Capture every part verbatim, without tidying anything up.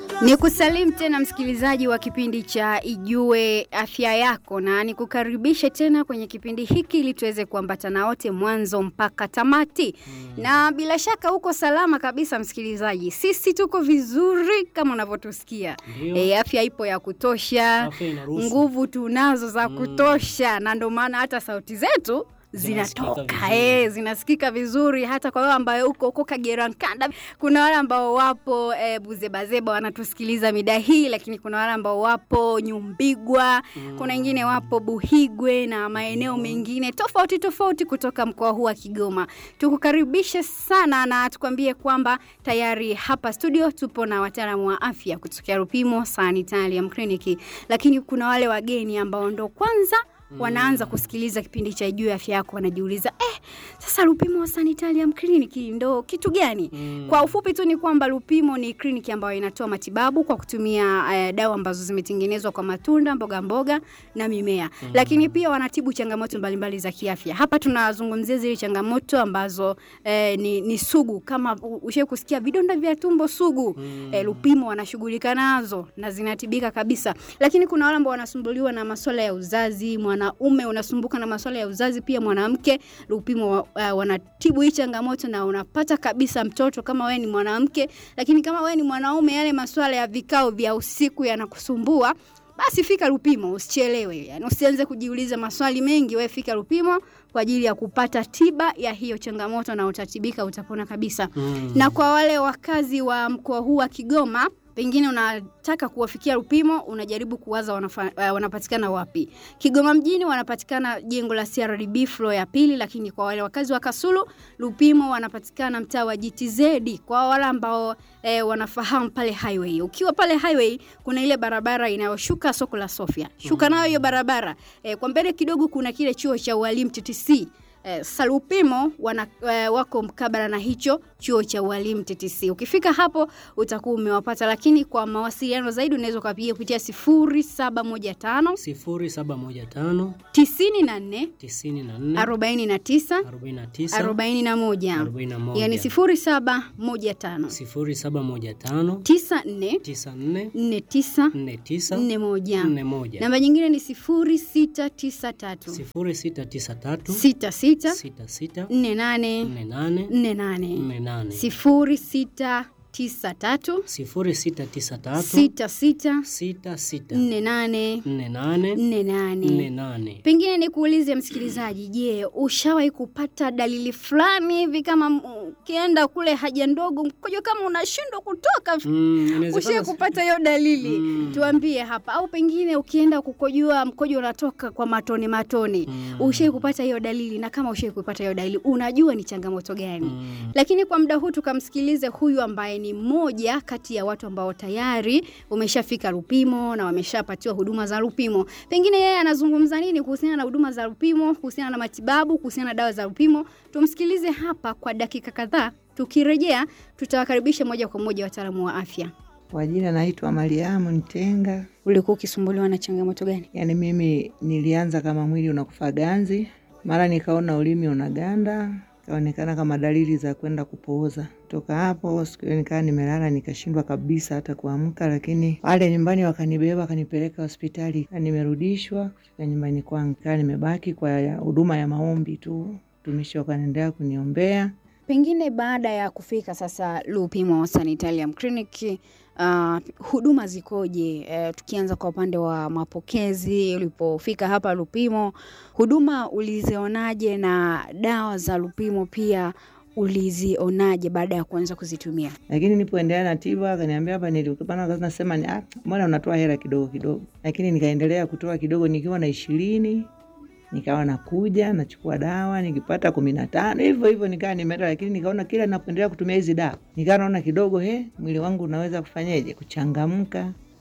Nikusalimu tena msikilizaji wa kipindi cha Ijue Afya Yako, na nikukaribishe tena kwenye kipindi hiki ili tuweze kuambatana wote mwanzo mpaka tamati. Hmm. Na bila shaka uko salama kabisa msikilizaji. Sisi tuko vizuri kama unavyotusikia. E, afya ipo ya kutosha. Nguvu tunazo za kutosha. Hmm. Na ndio maana hata sauti zetu zinatoka eh zinasikika vizuri hata kwa wale ambao uko uko Kagera Nkanda. Kuna wale ambao wapo e, Buzebazeba wanatusikiliza mida hii, lakini kuna wale ambao wapo Nyumbigwa, mm. kuna wengine wapo Buhigwe na maeneo mm. mengine tofauti tofauti kutoka mkoa huu wa Kigoma. Tukukaribishe sana na tukwambie kwamba tayari hapa studio tupo na wataalamu wa afya kutoka Lupimo Sanitarium Clinic, lakini kuna wale wageni ambao ndo kwanza wanaanza kusikiliza kipindi cha Ijue Afya Yako, wanajiuliza eh sasa Lupimo Sanitarium Clinic ndo kitu gani? Mm. Kwa ufupi tu ni kwamba Lupimo ni kliniki ambayo inatoa matibabu kwa kutumia uh, dawa ambazo zimetengenezwa kwa matunda, mboga mboga na mimea. Mm. Lakini pia wanatibu changamoto mbalimbali za kiafya. Hapa tunazungumzia zile changamoto ambazo eh, ni, ni sugu, kama ushawahi kusikia vidonda vya tumbo sugu. Mm. Eh, Lupimo wanashughulika nazo na zinatibika kabisa. Lakini kuna wale ambao wanasumbuliwa na masuala ya uzazi, mwanaume unasumbuka na masuala ya uzazi, pia mwanamke, Lupimo uh, wanatibu hii changamoto na unapata kabisa mtoto kama wewe ni mwanamke. Lakini kama wewe ni mwanaume, yale masuala ya vikao vya usiku yanakusumbua, basi fika Lupimo, usichelewe. Yani usianze kujiuliza maswali mengi, wewe fika Lupimo kwa ajili ya kupata tiba ya hiyo changamoto na utatibika, utapona kabisa. Mm. Na kwa wale wakazi wa mkoa huu wa Kigoma, pengine unataka kuwafikia Lupimo, unajaribu kuwaza wanafa, uh, wanapatikana wapi. Kigoma mjini wanapatikana jengo la C R D B floor ya pili, lakini kwa wale wakazi wa Kasulu, Lupimo wanapatikana mtaa wa G T Z. Kwa wale ambao eh, wanafahamu pale highway. Ukiwa pale highway kuna ile barabara inayoshuka soko la Sofia. Shuka nayo hiyo barabara. Eh, kwa mbele kidogo kuna kile chuo cha ualimu T T C. Eh, Lupimo wana eh, wako mkabala na hicho chuo cha ualimu T T C. Ukifika hapo utakuwa umewapata, lakini kwa mawasiliano zaidi unaweza kupigia kupitia sifuri saba moja tano sifuri saba moja tano tisini na nne tisini na nne arobaini na tisa arobaini na tisa arobaini na moja arobaini na moja, yani sifuri saba moja tano sifuri saba moja tano tisa nne tisa nne nne tisa nne tisa nne moja. nne moja. Namba nyingine ni sifuri sita tisa tatu sifuri sita tisa tatu sita sita sita sita nne nane nne nane nne nane nne nane. sifuri sita tisa tatu sifuri sita tisa tatu sita sita sita sita nne nane nne nane nne nne nane. nane. Pengine nikuulize msikilizaji, je, ushawahi kupata dalili fulani hivi kama ukienda kule haja ndogo mkojo kama unashindwa kutoka? Mm, ushawahi kupata hiyo dalili? Mm. Tuambie hapa. Au pengine ukienda kukojoa mkojo unatoka kwa matone matone. Mm. Ushawahi kupata hiyo dalili? Na kama ushawahi kupata hiyo dalili, unajua ni changamoto gani? Mm. Lakini kwa muda huu tukamsikilize huyu ambaye ni mmoja kati ya watu ambao tayari umeshafika Lupimo na wameshapatiwa huduma za Lupimo. Pengine yeye anazungumza nini kuhusiana na huduma za Lupimo, kuhusiana na matibabu, kuhusiana na dawa za Lupimo. Tumsikilize hapa kwa dakika kadhaa. Tukirejea tutawakaribisha moja kwa moja wataalamu wa afya. Kwa jina naitwa Mariamu Ntenga. Ulikuwa ukisumbuliwa na changamoto gani? Yaani mimi nilianza kama mwili unakufa ganzi, mara nikaona ulimi unaganda, kaonekana kama dalili za kwenda kupooza. Toka hapo siku nikaa nimelala nikashindwa kabisa hata kuamka, lakini wale nyumbani wakanibeba wakanipeleka hospitali, nimerudishwa kufika nyumbani kwangu. Kaa nimebaki kwa huduma ya maombi tu. Tumishi wakaendelea kuniombea. Pengine baada ya kufika sasa Lupimo Sanitarium Clinic, uh, huduma zikoje? Uh, tukianza kwa upande wa mapokezi, ulipofika hapa Lupimo, huduma ulizionaje na dawa za Lupimo pia ulizionaje baada ya kuanza kuzitumia? Lakini nipoendelea na tiba akaniambia hapa nilikupana kazi, nasema ni ah, mbona unatoa hela kidogo kidogo. Lakini nikaendelea kutoa kidogo, nikiwa na ishirini nikawa nakuja nachukua dawa, nikipata kumi na tano hivyo hivyo nikaa nimeenda. Lakini nikaona kila ninapoendelea kutumia hizi dawa nikaa naona kidogo he mwili wangu unaweza kufanyaje kuchangamka.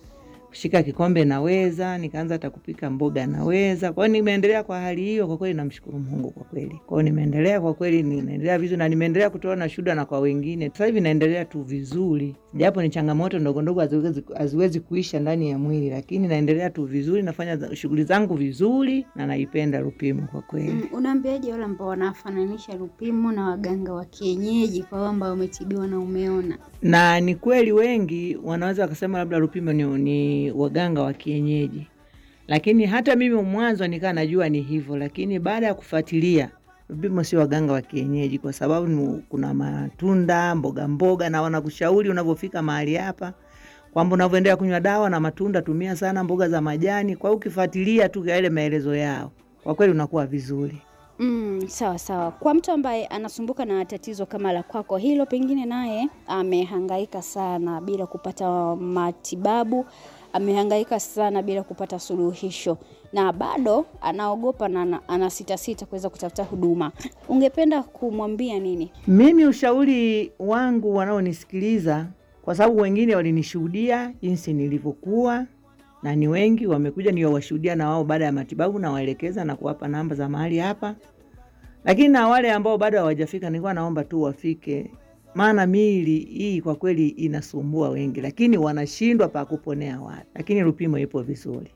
kushika kikombe naweza, nikaanza hata kupika mboga naweza. Kwa hiyo nimeendelea kwa hali hiyo, kwa kweli namshukuru Mungu kwa kweli. Kwa hiyo nimeendelea kwa kweli, nimeendelea vizuri na nimeendelea kutoa na shuhuda na kwa wengine. Sasa hivi naendelea tu vizuri. Japo ni changamoto ndogo ndogo haziwezi haziwezi kuisha ndani ya mwili, lakini naendelea tu vizuri, nafanya shughuli zangu vizuri na naipenda Lupimo kwa kweli. Mm, unaambiaje wale ambao wanafananisha Lupimo na waganga wa kienyeji kwa wale ambao umetibiwa na umeona? Na ni kweli wengi wanaweza wakasema labda Lupimo ni, ni waganga wa kienyeji. Lakini hata mimi mwanzo nikaa najua ni hivyo, lakini baada ya kufuatilia Lupimo si waganga wa kienyeji kwa sababu kuna matunda, mboga mboga na wanakushauri unavyofika mahali hapa kwamba unavyoendelea kunywa dawa na matunda tumia sana mboga za majani. Kwa hiyo ukifuatilia tu yale maelezo yao, kwa kweli unakuwa vizuri. Mm, sawa sawa. Kwa mtu ambaye anasumbuka na tatizo kama la kwako hilo, pengine naye amehangaika sana bila kupata matibabu, amehangaika sana bila kupata suluhisho na bado anaogopa na anasita sita kuweza kutafuta huduma, ungependa kumwambia nini? Mimi ushauri wangu wanaonisikiliza, kwa sababu wengine walinishuhudia jinsi nilivyokuwa na ni wengi wamekuja niwashuhudia na wao baada ya matibabu na waelekeza na kuwapa namba za mahali hapa. Lakini na wale ambao bado hawajafika nilikuwa naomba tu wafike. Maana mili hii kwa kweli inasumbua wengi, lakini wanashindwa pa kuponea watu. Lakini Lupimo ipo vizuri.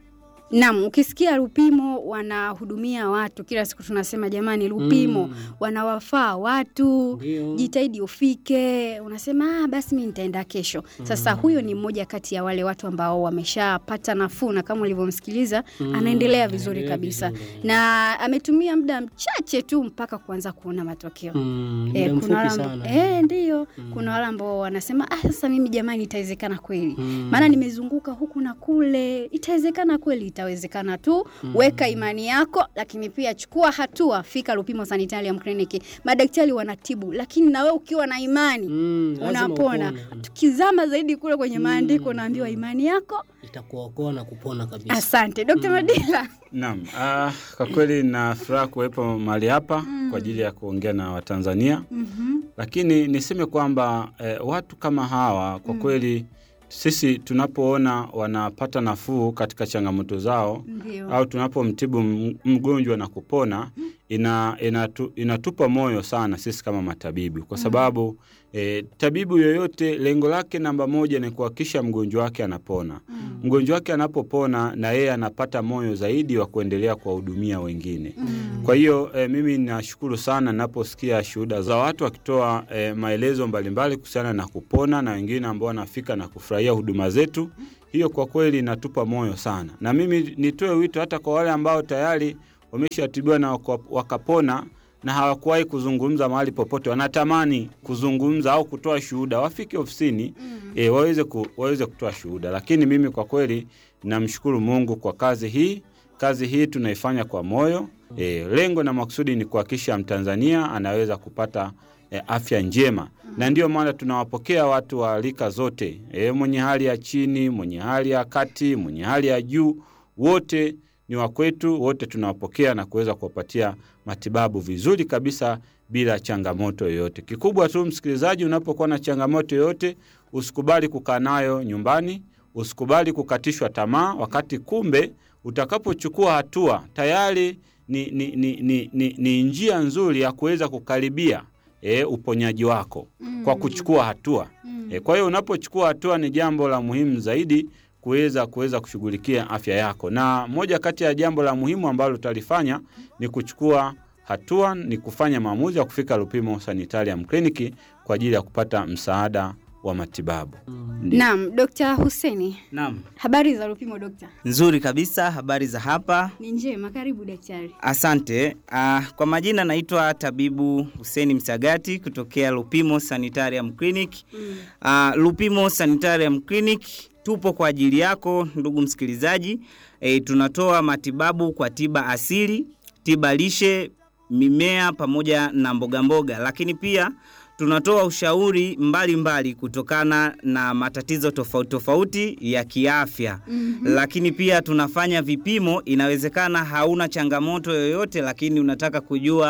Naam, ukisikia Lupimo wanahudumia watu, kila siku tunasema jamani Lupimo mm. wanawafaa watu. Ndiyo. Jitahidi ufike, unasema ah basi mimi nitaenda kesho. Mm. Sasa huyo ni mmoja kati ya wale watu ambao wameshapata nafuu na kama ulivyomsikiliza mm. anaendelea vizuri kabisa vizuri. Na ametumia muda mchache tu mpaka kuanza kuona matokeo. Mm, e, kuna wale eh ndio mm. kuna wale ambao wanasema ah sasa mimi jamani itawezekana kweli. Mm. Maana nimezunguka huku na kule, itawezekana kweli? Itawezekana tu. Mm. Weka imani yako, lakini pia chukua hatua, fika Lupimo Sanitarium Clinic. Madaktari wanatibu, lakini na wewe ukiwa na imani mm, unapona. Tukizama zaidi kule kwenye maandiko mm, naambiwa imani yako itakuokoa na kupona kabisa. Asante Daktari Mm. Madila. Naam, ah kwa kweli na furaha kuwepo mahali hapa mm. kwa ajili ya kuongea na Watanzania. Mm-hmm. Lakini niseme kwamba eh, watu kama hawa kwa mm. kweli sisi tunapoona wanapata nafuu katika changamoto zao Ndiyo. au tunapomtibu mgonjwa na kupona ina, inatu, inatupa moyo sana sisi kama matabibu kwa sababu mm. e, tabibu yoyote lengo lake namba moja ni kuhakikisha mgonjwa wake anapona. Mm. Mgonjwa wake anapopona na yeye anapata moyo zaidi wa kuendelea kuwahudumia wengine. Mm. Kwa hiyo e, mimi nashukuru sana ninaposikia shuhuda za watu wakitoa e, maelezo mbalimbali kuhusiana na kupona na wengine ambao wanafika na kufurahia huduma zetu. Hiyo kwa kweli inatupa moyo sana. Na mimi nitoe wito hata kwa wale ambao tayari wameshatibiwa na wakapona na hawakuwahi kuzungumza mahali popote, wanatamani kuzungumza au kutoa shuhuda, wafike ofisini mm. e, waweze ku, waweze kutoa shuhuda. Lakini mimi kwa kweli namshukuru Mungu kwa kazi hii. Kazi hii tunaifanya kwa moyo. E, lengo na makusudi ni kuhakikisha Mtanzania anaweza kupata e, afya njema. Mm. Na ndio maana tunawapokea watu wa rika zote. E, mwenye hali ya chini, mwenye hali ya kati, mwenye hali ya juu, wote ni wa kwetu, wote tunawapokea na kuweza kuwapatia matibabu vizuri kabisa bila changamoto yoyote. Kikubwa tu msikilizaji, unapokuwa na changamoto yoyote, usikubali kukaa nayo nyumbani, usikubali kukatishwa tamaa, wakati kumbe utakapochukua hatua tayari ni, ni, ni, ni, ni, ni njia nzuri ya kuweza kukaribia e, uponyaji wako mm. kwa kuchukua hatua. Mm. E, kwa hiyo unapochukua hatua ni jambo la muhimu zaidi kuweza kuweza kushughulikia afya yako. Na moja kati ya jambo la muhimu ambalo tutalifanya ni kuchukua hatua, ni kufanya maamuzi ya kufika Lupimo Sanitarium Clinic kwa ajili ya kupata msaada wa matibabu. Mm. Naam, Daktari Hussein. Naam. Habari za Lupimo daktari? Nzuri kabisa, habari za hapa? Ni njema, karibu daktari. Asante. Uh, kwa majina naitwa Tabibu Hussein Msagati kutokea Lupimo Sanitarium Clinic. Mm. Uh, Lupimo Sanitarium Clinic tupo kwa ajili yako ndugu msikilizaji. E, tunatoa matibabu kwa tiba asili, tiba lishe, mimea pamoja na mboga mboga, lakini pia tunatoa ushauri mbali mbali kutokana na matatizo tofauti tofauti ya kiafya. Mm-hmm. Lakini pia tunafanya vipimo, inawezekana hauna changamoto yoyote lakini unataka kujua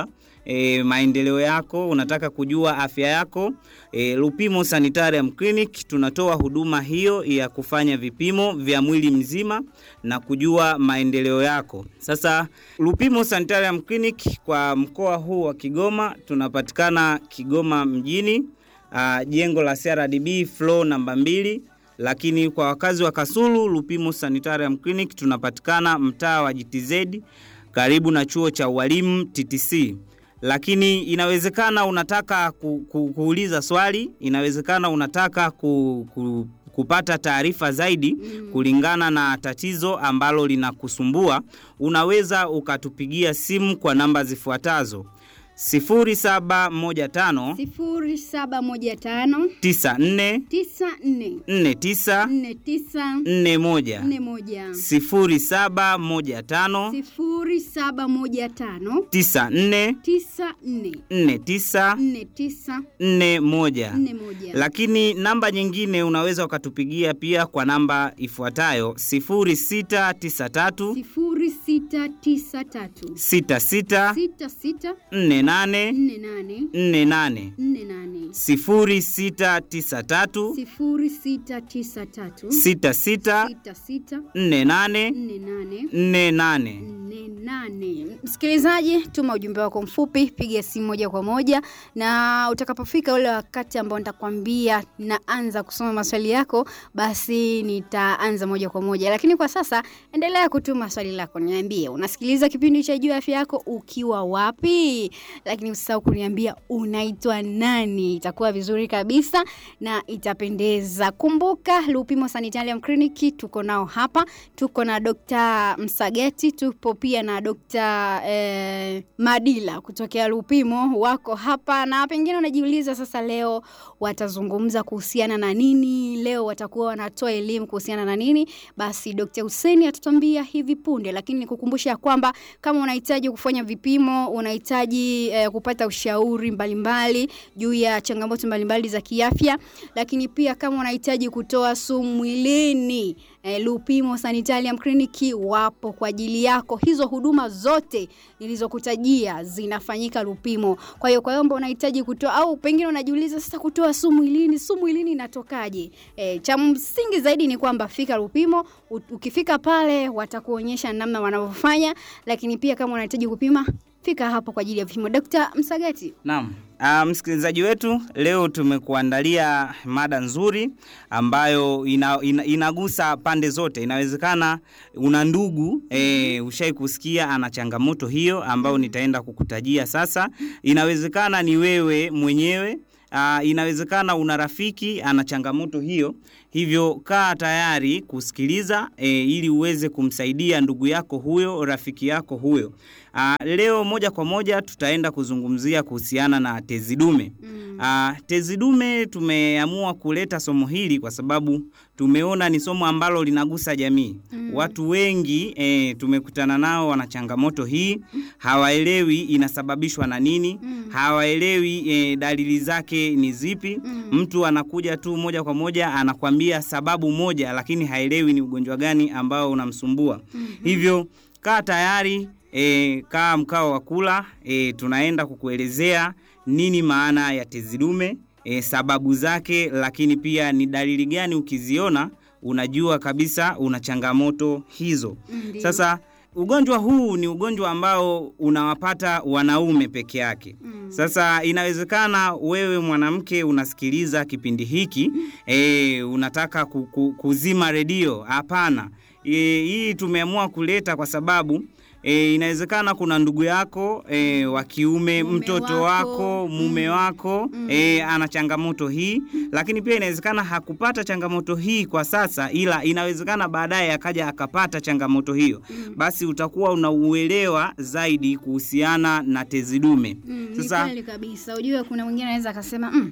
e, maendeleo yako, unataka kujua afya yako, e, Lupimo Sanitarium Clinic tunatoa huduma hiyo ya kufanya vipimo vya mwili mzima na kujua maendeleo yako. Sasa Lupimo Sanitarium Clinic kwa mkoa huu wa Kigoma tunapatikana Kigoma mjini, uh, jengo la C R D B floor namba mbili. Lakini kwa wakazi wa Kasulu, Lupimo Sanitarium Clinic tunapatikana mtaa wa G T Z karibu na chuo cha ualimu T T C. Lakini inawezekana unataka ku, ku, kuuliza swali, inawezekana unataka ku, ku, kupata taarifa zaidi mm. kulingana na tatizo ambalo linakusumbua, unaweza ukatupigia simu kwa namba zifuatazo: sifuri saba moja tano sifuri saba moja tano tisa nne tisa nne nne tisa nne tisa nne moja nne moja sifuri saba moja tano sifuri saba moja tano tisa nne tisa nne nne tisa nne tisa nne moja. nne moja. Lakini namba nyingine unaweza ukatupigia pia kwa namba ifuatayo: sifuri sita tisa tatu sifuri sita tisa tatu sita sita sita sita nne nane nne nane nne nane nne nane sifuri sita tisa tatu sifuri sita tisa tatu sita sita sita sita nne nane nne nane nne nane. nne nane. Msikilizaji, tuma ujumbe wako mfupi, piga simu moja kwa moja, na utakapofika ule wakati ambao nitakwambia naanza kusoma maswali yako, basi nitaanza moja kwa moja. Lakini kwa sasa endelea kutuma swali lako, niambie unasikiliza kipindi cha Jua Afya Yako ukiwa wapi, lakini usisahau kuniambia unaitwa nani. Itakuwa vizuri kabisa na itapendeza. Kumbuka Lupimo Sanitarium Clinic tuko nao hapa, tuko na Dokta Msagati, tupo pia na Dokta eh, Madila kutokea Lupimo wako hapa, na pengine unajiuliza sasa leo watazungumza kuhusiana na nini, leo watakuwa wanatoa elimu kuhusiana na nini. Basi Dokta Hussein atatuambia hivi punde, lakini nikukumbusha kwamba kama unahitaji kufanya vipimo, unahitaji eh, kupata ushauri mbalimbali juu ya changamoto mbalimbali za kiafya, lakini pia kama unahitaji kutoa sumu mwilini, eh, Lupimo Sanitarium Clinic wapo kwa ajili yako. Hizo huduma zote nilizokutajia zinafanyika Lupimo. Kwa hiyo kwa hiyo unahitaji kutoa, au pengine unajiuliza sasa kutoa sumu mwilini, sumu mwilini inatokaje? Eh, cha msingi zaidi ni kwamba fika Lupimo, ukifika pale watakuonyesha namna wanavyofanya, lakini pia kama unahitaji kupima, fika hapo kwa ajili ya vipimo. Dokta Msagati. Naam. Uh, msikilizaji wetu, leo tumekuandalia mada nzuri ambayo ina, ina, inagusa pande zote. Inawezekana una ndugu eh, ushai kusikia ana changamoto hiyo ambayo nitaenda kukutajia sasa. Inawezekana ni wewe mwenyewe. Uh, inawezekana una rafiki ana changamoto hiyo. Hivyo kaa tayari kusikiliza e, ili uweze kumsaidia ndugu yako huyo, rafiki yako huyo. Uh, leo moja kwa moja tutaenda kuzungumzia kuhusiana na tezi dume. Mm. Uh, tezi dume tumeamua kuleta somo hili kwa sababu tumeona ni somo ambalo linagusa jamii. Mm. Watu wengi e, tumekutana nao wana changamoto hii, hawaelewi inasababishwa na nini, mm. hawaelewi e, dalili zake ni zipi. Mm. Mtu anakuja tu moja kwa moja anakuambia sababu moja, lakini haelewi ni ugonjwa gani ambao unamsumbua. Mm-hmm. Hivyo kaa tayari, e, kaa mkao wa kula, e, tunaenda kukuelezea nini maana ya tezi dume, e, sababu zake, lakini pia ni dalili gani ukiziona unajua kabisa una changamoto hizo. Mm-hmm. Sasa ugonjwa huu ni ugonjwa ambao unawapata wanaume peke yake. Mm. Sasa inawezekana wewe mwanamke unasikiliza kipindi hiki, mm. e, unataka ku, ku, kuzima redio. Hapana. E, hii tumeamua kuleta kwa sababu E, inawezekana kuna ndugu yako e, wa kiume, mtoto wako, wako mume mm. wako mm. E, ana changamoto hii, lakini pia inawezekana hakupata changamoto hii kwa sasa, ila inawezekana baadaye akaja akapata changamoto hiyo. Mm. Basi utakuwa unauelewa zaidi kuhusiana na tezi dume. Mm, sasa ni kweli kabisa. Unajua kuna mwingine anaweza akasema mm,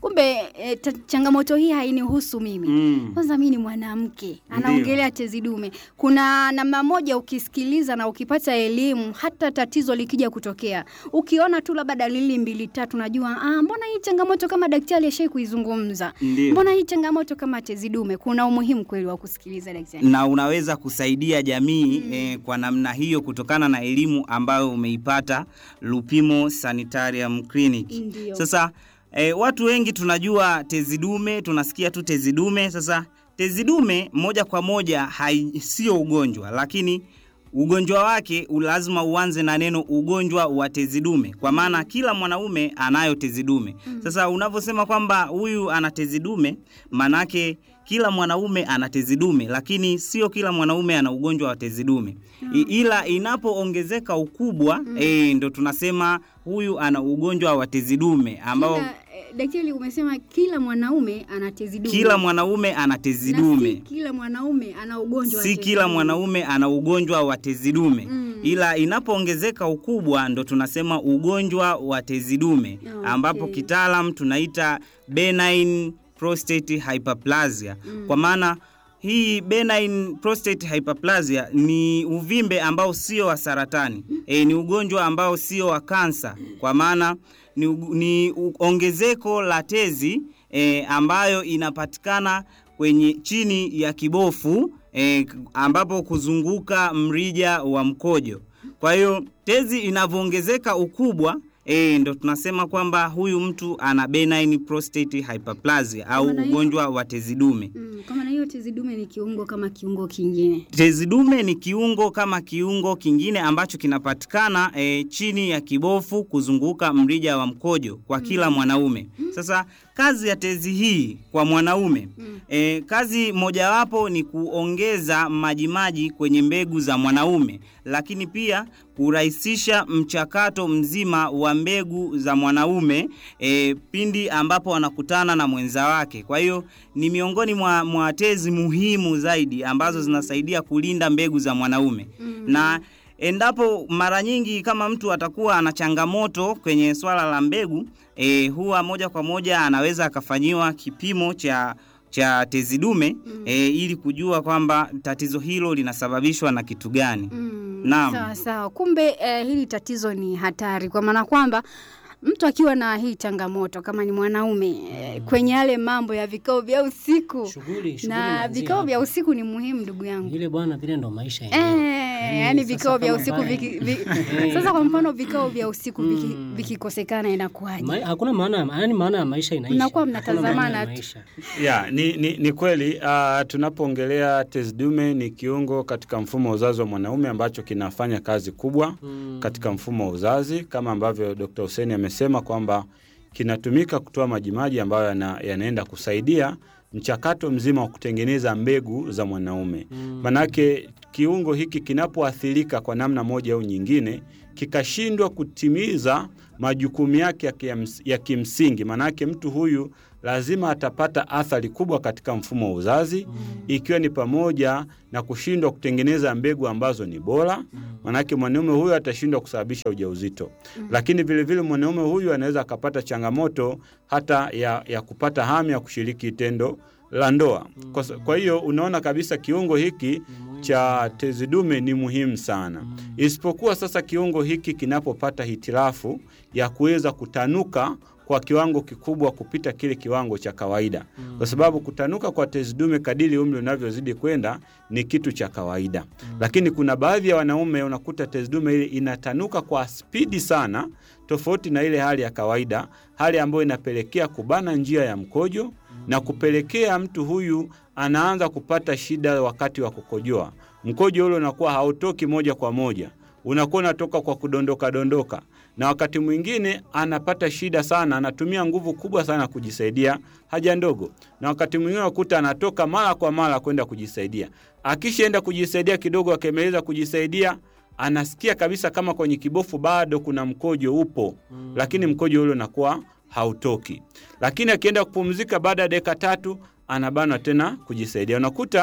kumbe e, ta, changamoto hii hainihusu mimi. Mm. Kwanza mimi ni mwanamke, anaongelea tezi dume. Kuna namna moja ukisikiliza na ukipata elimu, hata tatizo likija kutokea, ukiona tu labda dalili mbili tatu, najua ah, mbona hii changamoto kama daktari ashai kuizungumza. Ndiyo. Mbona hii changamoto kama tezi dume. Kuna umuhimu kweli wa kusikiliza daktari. Na unaweza kusaidia jamii mm. eh, kwa namna hiyo kutokana na elimu ambayo umeipata Lupimo Sanitarium Clinic. Ndiyo. Sasa eh, watu wengi tunajua tezi dume, tunasikia tu tezi dume. Sasa tezi dume moja kwa moja hai, sio ugonjwa, lakini ugonjwa wake lazima uanze na neno ugonjwa wa tezi dume, kwa maana kila mwanaume anayo tezi dume. Sasa unavyosema kwamba huyu ana tezi dume, manake kila mwanaume ana tezi dume, lakini sio kila mwanaume ana ugonjwa wa tezi dume. I, ila inapoongezeka ukubwa mm. eh, ndo tunasema huyu ana ugonjwa wa tezi dume ambao Kila, eh, daktari umesema kila mwanaume ana tezi dume. Kila mwanaume ana tezi dume. Si kila mwanaume ana ugonjwa wa Si tezi kila dume. mwanaume ana ugonjwa wa tezi dume. Mm. Ila inapoongezeka ukubwa ndo tunasema ugonjwa wa tezi dume, okay. ambapo kitaalam tunaita benign prostate hyperplasia. Mm. Kwa maana hii benign prostate hyperplasia ni uvimbe ambao sio wa saratani. E, ni ugonjwa ambao sio wa kansa. Kwa maana ni, ni ongezeko la tezi e, ambayo inapatikana kwenye chini ya kibofu e, ambapo kuzunguka mrija wa mkojo. Kwa hiyo tezi inavyoongezeka ukubwa E, ndo tunasema kwamba huyu mtu ana benign prostate hyperplasia au ugonjwa wa tezi dume. Mm, kama na hiyo tezi dume ni kiungo kama kiungo kingine. Tezi dume ni kiungo kama kiungo kingine ambacho kinapatikana e, chini ya kibofu kuzunguka mrija wa mkojo kwa kila mm. mwanaume. Sasa kazi ya tezi hii kwa mwanaume mm. e, kazi mojawapo ni kuongeza majimaji kwenye mbegu za mwanaume, lakini pia kurahisisha mchakato mzima wa mbegu za mwanaume e, pindi ambapo wanakutana na mwenza wake. Kwa hiyo ni miongoni mwa, mwa tezi muhimu zaidi ambazo zinasaidia kulinda mbegu za mwanaume. Mm. Na endapo mara nyingi kama mtu atakuwa ana changamoto kwenye swala la mbegu, e, huwa moja kwa moja anaweza akafanyiwa kipimo cha cha tezi dume mm. e, ili kujua kwamba tatizo hilo linasababishwa na kitu gani. Mm. Naam. Sawa sawa. Kumbe eh, hili tatizo ni hatari, kwa maana kwamba mtu akiwa na hii changamoto kama ni mwanaume eh, kwenye yale mambo ya vikao vya usiku. Shughuli, shughuli na vikao vya usiku ni muhimu ndugu yangu. Ile bwana vile ndo maisha yenyewe. Eh, yani vikao vya usiku viki, viki, sasa kwa mfano vikao vya usiku viki, vikikosekana inakuwaje? Ma, hakuna maana, yani maana ya maisha inaisha. Mnakuwa mnatazamana tu. Ya, ni ni, ni kweli uh, tunapoongelea tezi dume ni kiungo katika mfumo wa uzazi wa mwanaume ambacho kinafanya kazi kubwa mm. katika mfumo wa uzazi, kama ambavyo Daktari Hussein amesema kwamba kinatumika kutoa majimaji ambayo yana, yanaenda kusaidia mchakato mzima wa kutengeneza mbegu za mwanaume. Mm. Manake kiungo hiki kinapoathirika kwa namna moja au nyingine, kikashindwa kutimiza majukumu yake ya kimsingi, manake mtu huyu lazima atapata athari kubwa katika mfumo wa uzazi. Mm. Ikiwa ni pamoja na kushindwa kutengeneza mbegu ambazo ni bora. Mm. Manake mwanaume huyu atashindwa kusababisha ujauzito. Mm. Lakini vile vile mwanaume huyu anaweza akapata changamoto hata ya, ya kupata hamu ya kushiriki tendo la ndoa. Mm. Kwa, kwa hiyo unaona kabisa kiungo hiki mm. cha tezi dume ni muhimu sana. Mm. Isipokuwa sasa kiungo hiki kinapopata hitilafu ya kuweza kutanuka kwa kiwango kikubwa kupita kile kiwango cha kawaida. Mm. Kwa sababu kutanuka kwa tezi dume kadiri umri unavyozidi kwenda ni kitu cha kawaida. Mm. Lakini kuna baadhi ya wanaume unakuta tezi dume ile inatanuka kwa spidi sana, tofauti na ile hali ya kawaida, hali ambayo inapelekea kubana njia ya mkojo. Mm. Na kupelekea mtu huyu anaanza kupata shida wakati wa kukojoa. Mkojo ule unakuwa hautoki moja kwa moja, unakuwa unatoka kwa kudondoka dondoka. Na wakati mwingine anapata shida sana, anatumia nguvu kubwa sana kujisaidia haja ndogo. Na wakati mwingine unakuta anatoka mara kwa mara kwenda kujisaidia. Akishaenda kujisaidia kidogo, akimaliza kujisaidia, anasikia kabisa kama kwenye kibofu bado kuna mkojo upo. Mm. Lakini mkojo ule unakuwa hautoki. Lakini akienda kupumzika baada ya dakika tatu, anabanwa tena kujisaidia. Unakuta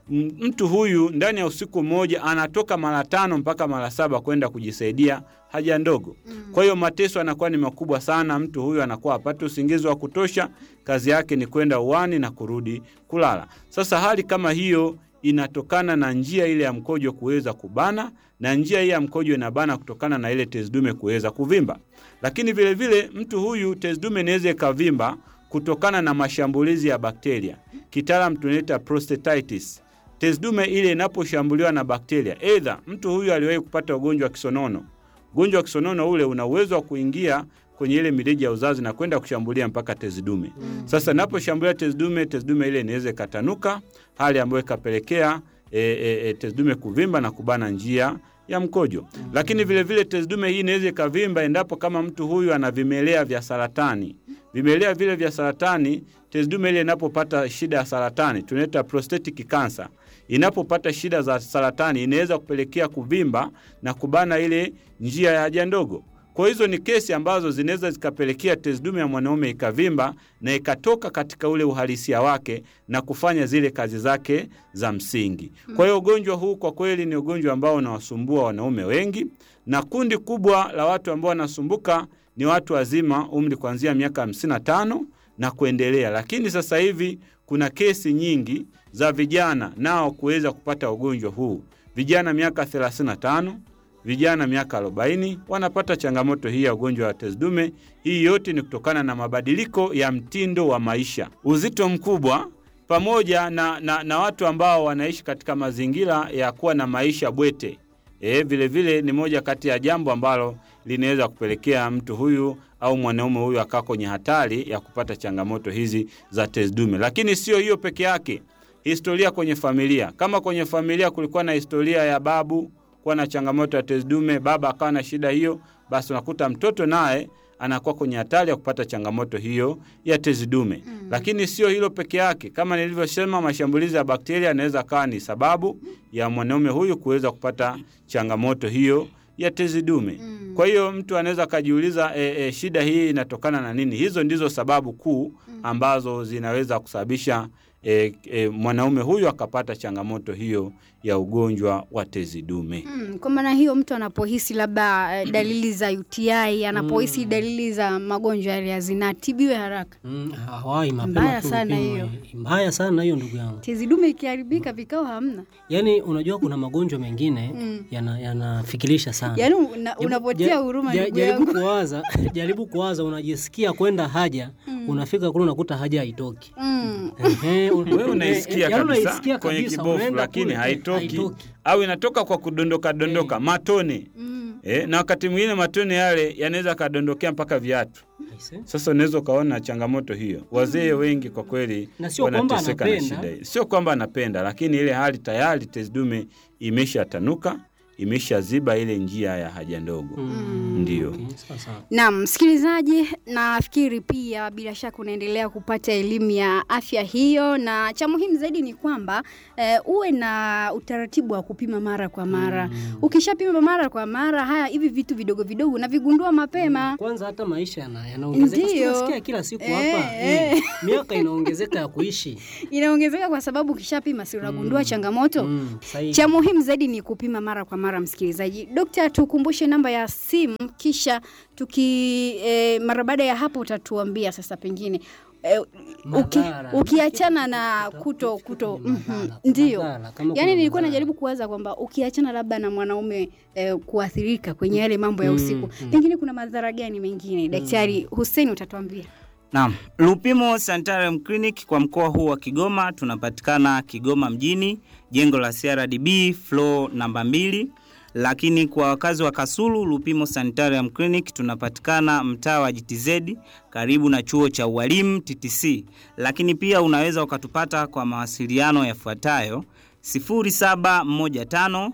mtu huyu ndani ya usiku mmoja anatoka mara tano mpaka mara saba kwenda kujisaidia haja ndogo. Mm. Kwa hiyo mateso yanakuwa ni makubwa sana, mtu huyu anakuwa hapati usingizi wa kutosha, kazi yake ni kwenda uani na kurudi kulala. Sasa hali kama hiyo inatokana na njia ile ya mkojo kuweza kubana, na njia hii ya mkojo inabana kutokana na ile tezi dume kuweza kuvimba. Lakini vile vile mtu huyu tezi dume inaweza ikavimba kutokana na mashambulizi ya bakteria. Kitaalamu tunaita prostatitis. Tezi dume ile inaposhambuliwa na bakteria, either mtu huyu aliwahi kupata ugonjwa wa kisonono. Ugonjwa wa kisonono ule una uwezo wa kuingia kwenye ile mirija ya uzazi na kwenda kushambulia mpaka tezi dume. Mm. Sasa inaposhambulia tezi dume, tezi dume ile inaweza katanuka, hali ambayo ikapelekea e, e, e, tezi dume kuvimba na kubana njia ya mkojo. Mm. Lakini vile vile tezi dume hii inaweza kavimba endapo kama mtu huyu ana vimelea vya saratani. Vimelea vile vya saratani, tezi dume ile inapopata shida ya saratani, tunaita prostatic cancer. Inapopata shida za saratani inaweza kupelekea kuvimba na kubana ile njia ya haja ndogo. Kwa hizo ni kesi ambazo zinaweza zikapelekea tezi dume ya mwanaume ikavimba na ikatoka katika ule uhalisia wake na kufanya zile kazi zake za msingi. Kwa hiyo ugonjwa huu kwa kweli ni ugonjwa ambao unawasumbua wanaume wengi, na kundi kubwa la watu ambao wanasumbuka ni watu wazima umri kuanzia miaka hamsini na tano na kuendelea. Lakini sasa hivi kuna kesi nyingi za vijana nao kuweza kupata ugonjwa huu. Vijana miaka thelathini na tano, vijana miaka arobaini wanapata changamoto hii ya ugonjwa wa tezi dume. Hii yote ni kutokana na mabadiliko ya mtindo wa maisha, uzito mkubwa, pamoja na, na, na watu ambao wanaishi katika mazingira ya kuwa na maisha bwete. E, vile vile ni moja kati ya jambo ambalo linaweza kupelekea mtu huyu au mwanaume huyu akaa kwenye hatari ya kupata changamoto hizi za tezi dume. Lakini sio hiyo peke yake, historia kwenye familia. Kama kwenye familia kulikuwa na historia ya babu kuwa na changamoto ya tezi dume, baba akawa na shida hiyo, basi unakuta mtoto naye anakuwa kwenye hatari ya kupata changamoto hiyo ya tezi dume. Mm. Lakini sio hilo peke yake. Kama nilivyosema, mashambulizi ya bakteria yanaweza kawa ni sababu ya mwanaume huyu kuweza kupata changamoto hiyo ya tezi dume. Mm. Kwa hiyo mtu anaweza kujiuliza e, e, shida hii inatokana na nini? Hizo ndizo sababu kuu ambazo zinaweza kusababisha E, e, mwanaume huyu akapata changamoto hiyo ya ugonjwa wa tezi dume. Mm, kwa maana hiyo mtu anapohisi labda uh, dalili za U T I, anapohisi mm. dalili za magonjwa ya zinaa, tibiwe haraka. Mm, hawai mapema. Mbaya sana hiyo. Mbaya sana hiyo ndugu yangu. Tezi dume ikiharibika vikao hamna. Yaani unajua kuna magonjwa mengine mm. yana yanafikirisha sana. Yaani una, unapotea huruma ndugu yangu. Jaribu kuwaza, jaribu kuwaza unajisikia kwenda haja, mm. unafika kule unakuta haja haitoki. Mm. Ehe, wewe unaisikia kabisa kwenye kibofu lakini haitoki. Haitoki. Au inatoka kwa kudondoka dondoka hey. matone. Mm. Eh, na wakati mwingine matone yale yanaweza kadondokea mpaka viatu. Sasa unaweza kaona changamoto hiyo. Wazee wengi kwa kweli wanateseka na shida hii. Sio kwamba anapenda, lakini ile hali tayari tezi dume imeshatanuka, imeshaziba ile njia ya haja ndogo. Mm. Ndio. Okay, na msikilizaji, nafikiri pia bila shaka unaendelea kupata elimu ya afya hiyo, na cha muhimu zaidi ni kwamba e, uwe na utaratibu wa kupima mara kwa mara. Mm. Ukishapima mara kwa mara, haya hivi vitu vidogo vidogo unavigundua mapema. Mm. Kwanza hata maisha yanaongezeka, tunasikia kila siku e, hapa. E. E, miaka inaongezeka ya kuishi. Inaongezeka kwa sababu ukishapima si unagundua mm. changamoto. Mm. Cha muhimu zaidi ni kupima mara kwa mara. Msikilizaji, Dokta, tukumbushe namba ya simu, kisha tuki e, mara baada ya hapo utatuambia sasa pengine e, uki, ukiachana na kuto kuto mm-hmm, ndio. Yaani nilikuwa najaribu kuwaza kwamba ukiachana labda na mwanaume e, kuathirika kwenye yale mambo ya usiku, mm, mm. pengine kuna madhara gani mengine? Daktari Hussein utatuambia. Naam, Lupimo Sanitarium Clinic kwa mkoa huu wa Kigoma tunapatikana Kigoma mjini, jengo la C R D B floor namba mbili. Lakini kwa wakazi wa Kasulu, Lupimo Sanitarium Clinic tunapatikana mtaa wa G T Z karibu na chuo cha ualimu T T C. Lakini pia unaweza ukatupata kwa mawasiliano yafuatayo: sifuri saba moja tano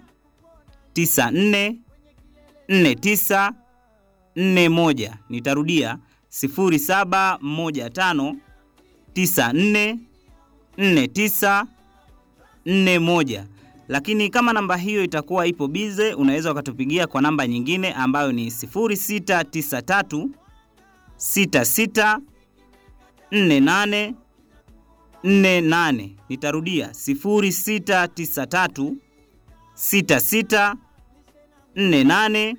tisa nne nne tisa nne moja. Nitarudia sifuri saba moja tano tisa nne nne tisa nne moja. Lakini kama namba hiyo itakuwa ipo bize, unaweza ukatupigia kwa namba nyingine ambayo ni sifuri sita tisa tatu sita sita nne nane nne nane. Nitarudia sifuri sita tisa tatu sita sita nne nane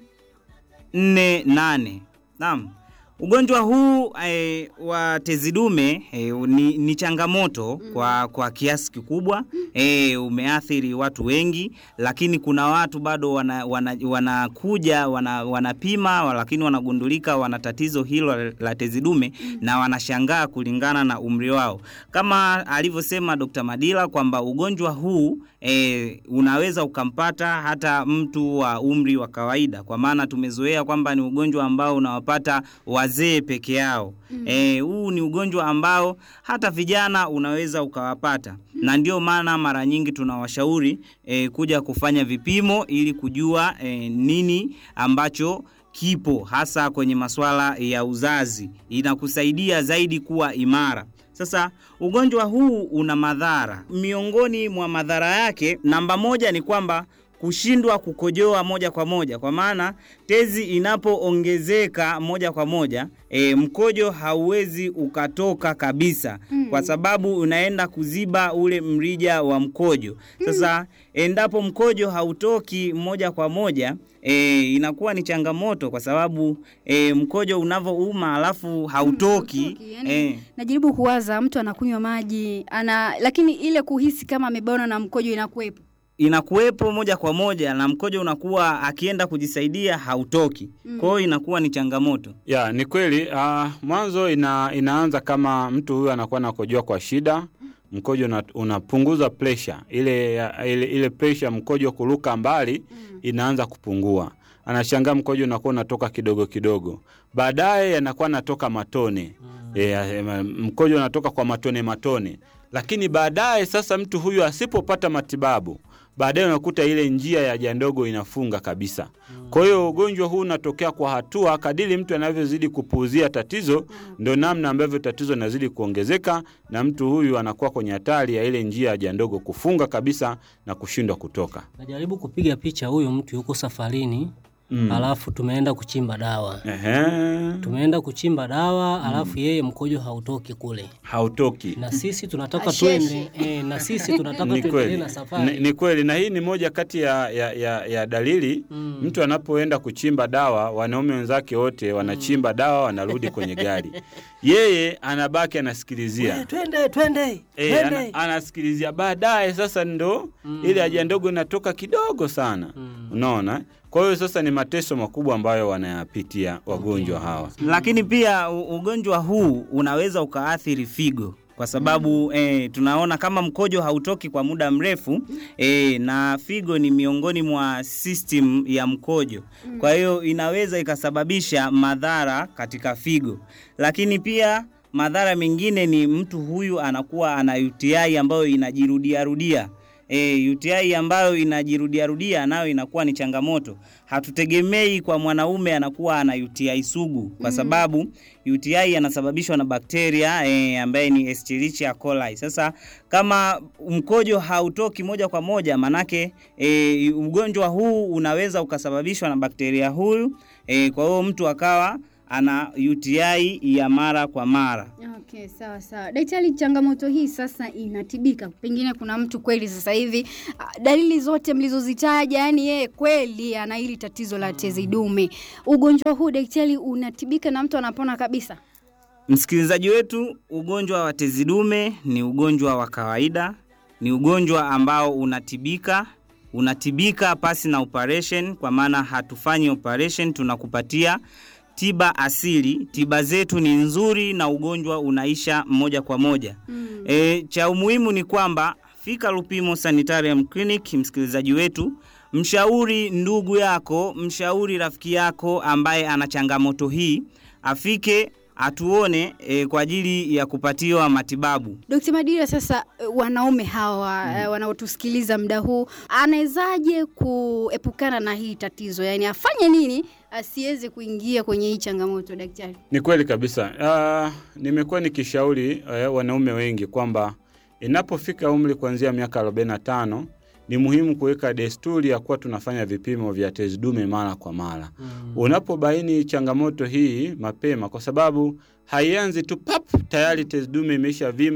nne nane. Naam. Ugonjwa huu e, wa tezi dume e, ni, ni changamoto mm. kwa, kwa kiasi kikubwa e, umeathiri watu wengi, lakini kuna watu bado wanakuja wana, wana wana, wanapima lakini wanagundulika wana tatizo hilo la tezi dume mm. na wanashangaa kulingana na umri wao. Kama alivyosema Dokta Madila kwamba ugonjwa huu e, unaweza ukampata hata mtu wa umri wa kawaida, kwa maana tumezoea kwamba ni ugonjwa ambao unawapata wazee peke yao. Mm. Eh, huu ni ugonjwa ambao hata vijana unaweza ukawapata. Mm. Na ndio maana mara nyingi tunawashauri eh, kuja kufanya vipimo ili kujua eh, nini ambacho kipo hasa kwenye masuala ya uzazi. Inakusaidia zaidi kuwa imara. Sasa ugonjwa huu una madhara. Miongoni mwa madhara yake, namba moja ni kwamba kushindwa kukojoa moja kwa moja, kwa maana tezi inapoongezeka moja kwa moja e, mkojo hauwezi ukatoka kabisa mm. kwa sababu unaenda kuziba ule mrija wa mkojo. Sasa endapo mkojo hautoki moja kwa moja e, inakuwa ni changamoto, kwa sababu e, mkojo unavouma alafu hautoki. Hautoki, yani, e. Najaribu kuwaza mtu anakunywa maji ana, lakini ile kuhisi kama amebana na mkojo inakuwepo inakuwepo moja kwa moja na mkojo unakuwa akienda kujisaidia hautoki. Mm. Kwa hiyo inakuwa ni changamoto. Ya, ni kweli. Uh, mwanzo ina, inaanza kama mtu huyu anakuwa anakojoa kwa shida, mkojo unapunguza pressure. Ile, ile, ile pressure mkojo kuruka mbali mm. inaanza kupungua. Anashangaa mkojo unakuwa unatoka kidogo kidogo. Baadaye yanakuwa natoka matone. Mm. E, mkojo unatoka kwa matone matone. Lakini baadaye sasa mtu huyu asipopata matibabu, baadaye unakuta ile njia ya haja ndogo inafunga kabisa. Mm. Kwa hiyo ugonjwa huu unatokea kwa hatua, kadiri mtu anavyozidi kupuuzia tatizo, mm. ndio namna ambavyo tatizo linazidi kuongezeka na mtu huyu anakuwa kwenye hatari ya ile njia ya haja ndogo kufunga kabisa na kushindwa kutoka. Najaribu kupiga picha huyu mtu yuko safarini. Mm. Alafu tumeenda kuchimba dawa. Ehe. Tumeenda kuchimba dawa, alafu mm. yeye mkojo hautoki kule. Hautoki. Na sisi tunataka twende, eh, na sisi tunataka tuendelee na safari. Ni, ni kweli, na hii ni moja kati ya ya ya, ya dalili. Mm. Mtu anapoenda kuchimba dawa, wanaume wenzake wote wanachimba mm. dawa, wanarudi kwenye gari. Yeye anabaki anasikilizia. We, twende, twende. Eh, ana, anasikilizia. Baadaye sasa ndo mm. ile haja ndogo inatoka kidogo sana. Mm. Unaona? Kwa hiyo sasa ni mateso makubwa ambayo wanayapitia wagonjwa hawa. Lakini pia ugonjwa huu unaweza ukaathiri figo. Kwa sababu mm. eh, tunaona kama mkojo hautoki kwa muda mrefu eh, na figo ni miongoni mwa system ya mkojo. Mm. Kwa hiyo inaweza ikasababisha madhara katika figo. Lakini pia madhara mengine ni mtu huyu anakuwa ana U T I ambayo inajirudia rudia. E, U T I ambayo inajirudia rudia nayo inakuwa ni changamoto. Hatutegemei kwa mwanaume anakuwa ana U T I sugu, kwa sababu mm. U T I yanasababishwa na bakteria e, ambaye ni Escherichia coli. Sasa kama mkojo hautoki moja kwa moja, manake e, ugonjwa huu unaweza ukasababishwa na bakteria huyu e, kwa hiyo mtu akawa ana U T I ya mara kwa mara. Okay, sawa sawa. Daktari, changamoto hii sasa inatibika? Pengine kuna mtu kweli sasa hivi dalili zote mlizozitaja, yani yeye kweli ana hili tatizo la tezi dume. Ugonjwa huu daktari unatibika na mtu anapona kabisa? Msikilizaji wetu, ugonjwa wa tezi dume ni ugonjwa wa kawaida, ni ugonjwa ambao unatibika. Unatibika pasi na operation, kwa maana hatufanyi operation, tunakupatia tiba asili. Tiba zetu ni nzuri na ugonjwa unaisha moja kwa moja. Mm. E, cha umuhimu ni kwamba fika Lupimo Sanitarium Clinic, msikilizaji wetu, mshauri ndugu yako, mshauri rafiki yako ambaye ana changamoto hii, afike atuone e, kwa ajili ya kupatiwa matibabu. Dokta Madila, sasa wanaume hawa mm. wanaotusikiliza muda huu, anawezaje kuepukana na hii tatizo? Yaani afanye nini asiweze kuingia kwenye hii changamoto daktari? Ni kweli kabisa. Uh, nimekuwa nikishauri uh, wanaume wengi kwamba inapofika umri kuanzia miaka arobaini na tano ni muhimu kuweka desturi ya kuwa tunafanya vipimo vya tezi dume mara kwa mara. Mm. Unapobaini changamoto hii mapema, kwa sababu haianzi tu pap tayari tezi dume imesha vimba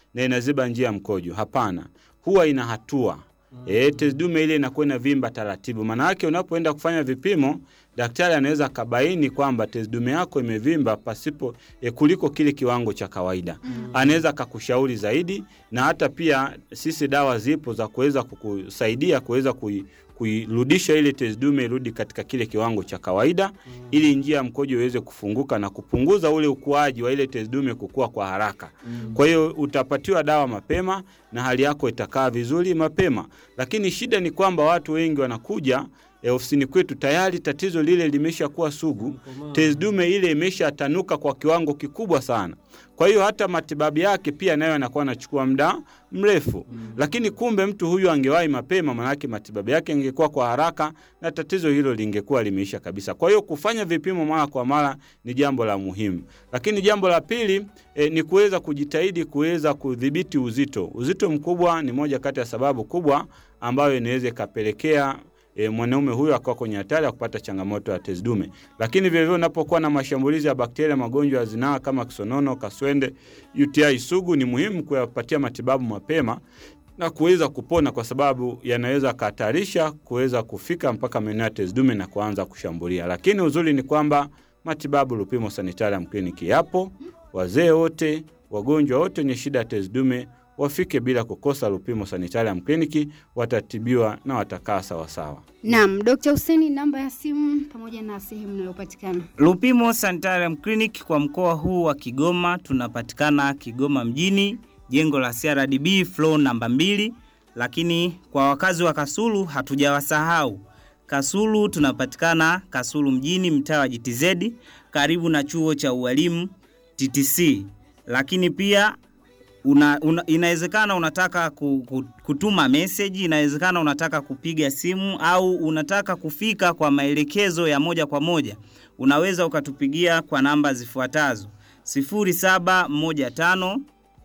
na inaziba njia ya mkojo. Hapana, huwa ina hatua. Eh, tezi dume ile inakuwa inavimba taratibu. Maana yake unapoenda kufanya vipimo, daktari anaweza kabaini kwamba tezi dume yako imevimba pasipo e, kuliko kile kiwango cha kawaida. Mm. Anaweza kukushauri zaidi, na hata pia sisi dawa zipo za kuweza kukusaidia kuweza kui kuirudisha ile tezi dume irudi katika kile kiwango cha kawaida. Mm. Ili njia ya mkojo iweze kufunguka na kupunguza ule ukuaji wa ile tezi dume kukua kwa haraka. Mm. Kwa hiyo utapatiwa dawa mapema na hali yako itakaa vizuri mapema. Lakini shida ni kwamba watu wengi wanakuja E, ofisini kwetu tayari tatizo lile limesha kuwa sugu, tezi dume ile imesha tanuka kwa kiwango kikubwa sana. Kwa hiyo hata matibabu yake pia nayo yanakuwa yanachukua muda mrefu. Mm. Lakini kumbe mtu huyu angewahi mapema, maana yake matibabu yake ingekuwa kwa haraka na tatizo hilo lingekuwa limeisha kabisa. Kwa hiyo kufanya vipimo mara kwa mara ni jambo la muhimu. Lakini jambo la pili e, ni kuweza kujitahidi kuweza kudhibiti uzito. Uzito mkubwa ni moja kati ya sababu kubwa ambayo inaweza kapelekea E, mwanaume huyo akawa kwenye hatari ya kupata changamoto ya tezi dume. Lakini vile vile unapokuwa na mashambulizi ya bakteria, magonjwa ya zinaa kama kisonono, kaswende, U T I sugu, ni muhimu kuyapatia matibabu mapema na kuweza kupona, kwa sababu yanaweza kuhatarisha kuweza kufika mpaka maeneo ya tezi dume na kuanza kushambulia. Lakini uzuri ni kwamba matibabu Lupimo Sanitarium Clinic yapo. Wazee wote, wagonjwa wote wenye shida ya tezi dume wafike bila kukosa Lupimo Sanitarium Clinic, watatibiwa na watakaa sawa sawa. Naam, Daktari Hussein, namba ya simu pamoja na sehemu inayopatikana. Lupimo Sanitarium Clinic kwa mkoa huu wa Kigoma tunapatikana Kigoma mjini, jengo la C R D B floor namba mbili. Lakini kwa wakazi wa Kasulu hatujawasahau. Kasulu tunapatikana Kasulu mjini, mtaa wa G T Z, karibu na chuo cha ualimu T T C. Lakini pia Una, una, inawezekana unataka kutuma message, inawezekana unataka kupiga simu, au unataka kufika kwa maelekezo ya moja kwa moja. Unaweza ukatupigia kwa namba zifuatazo: sifuri saba moja tano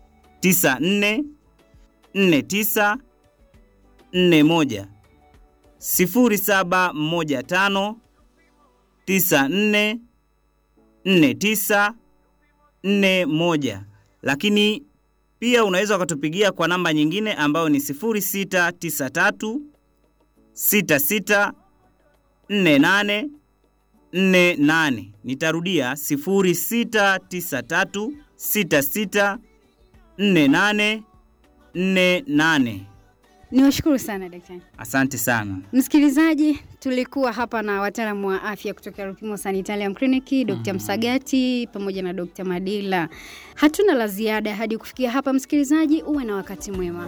tisa nne nne tisa nne moja, sifuri saba moja tano tisa nne nne tisa nne moja. Lakini pia unaweza ukatupigia kwa namba nyingine ambayo ni sifuri sita tisa tatu sita sita nne nane nne nane. Nitarudia sifuri sita tisa tatu sita sita nne nane nne nane. Niwashukuru sana daktari. Asante sana. Msikilizaji, tulikuwa hapa na wataalamu wa afya kutoka Lupimo Sanitarium Clinic, Daktari mm. Msagati pamoja na Daktari Madila. Hatuna la ziada hadi kufikia hapa. Msikilizaji, uwe na wakati mwema.